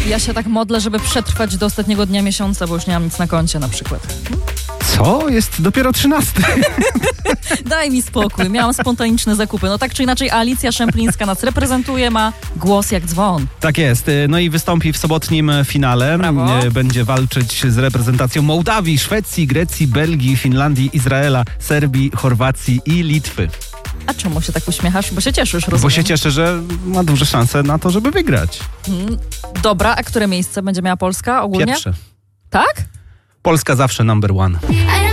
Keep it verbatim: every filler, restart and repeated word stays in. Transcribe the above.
Ja się tak modlę, żeby przetrwać do ostatniego dnia miesiąca, bo już nie mam nic na koncie na przykład. Co? Jest dopiero trzynasty. Daj mi spokój, miałam spontaniczne zakupy. No tak czy inaczej Alicja Szemplińska nas reprezentuje, ma głos jak dzwon. Tak jest. No i wystąpi w sobotnim finale. Brawo. Będzie walczyć z reprezentacją Mołdawii, Szwecji, Grecji, Belgii, Finlandii, Izraela, Serbii, Chorwacji i Litwy. A czemu się tak uśmiechasz? Bo się cieszysz, rozumiem. Bo się cieszę, że ma duże szanse na to, żeby wygrać. Hmm. Dobra, a które miejsce będzie miała Polska ogólnie? Pierwsze. Tak? Polska zawsze number one.